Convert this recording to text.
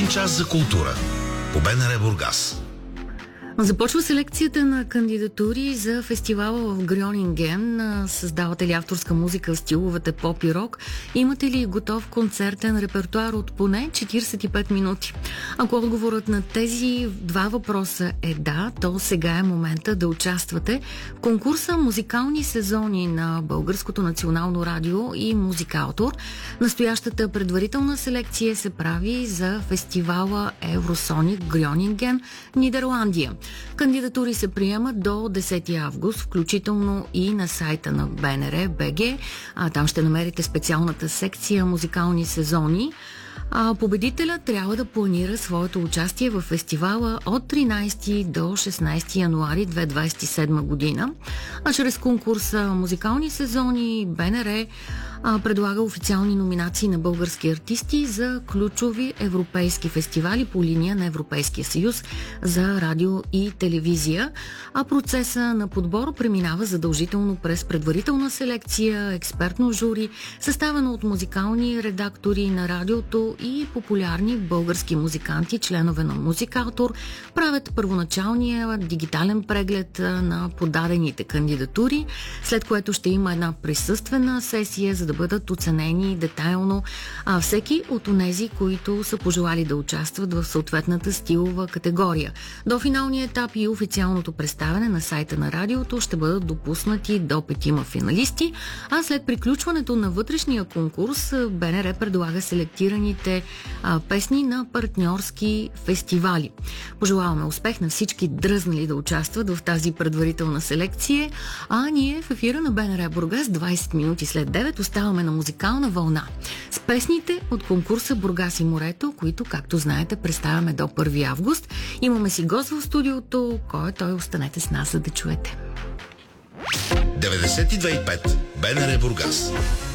час за култура по БНР Бургас. Започва селекцията на кандидатури за фестивала в Грьонинген. Създавате ли авторска музика в стиловете поп и рок? Имате ли готов концертен репертуар от поне 45 минути? Ако отговорът на тези два въпроса е да, то сега е момента да участвате в конкурса Музикални сезони на Българското национално радио и Музикаутор. Настоящата предварителна селекция се прави за фестивала Евросоник Грьонинген, Нидерландия. Кандидатури се приемат до 10 август, включително и на сайта на БНР БГ. Там ще намерите специалната секция Музикални сезони. Победителят трябва да планира своето участие в фестивала от 13 до 16 януари 2027 година. Чрез конкурса Музикални сезони БНР предлага официални номинации на български артисти за ключови европейски фестивали по линия на Европейския съюз за радио и телевизия. Процеса на подбор преминава задължително през предварителна селекция, експертно жури, съставено от музикални редактори на радиото и популярни български музиканти, членове на Музикаутор, правят първоначалния дигитален преглед на подадените кандидатури, след което ще има една присъствена сесия, за да бъдат оценени детайлно всеки от онези, които са пожелали да участват в съответната стилова категория. До финалния етап и официалното представяне на сайта на радиото ще бъдат допуснати до 5 финалисти, а след приключването на вътрешния конкурс БНР предлага селектираните песни на партньорски фестивали. Пожелаваме успех на всички дръзнали да участват в тази предварителна селекция, ние в ефира на БНР Бургас 20 минути след 9 оставаме на музикална вълна с песните от конкурса Бургас и морето, които, както знаете, представяме до 1 август. Имаме си гост в студиото, кой е той? Останете с нас, за да чуете. 92,5 БНР Бургас.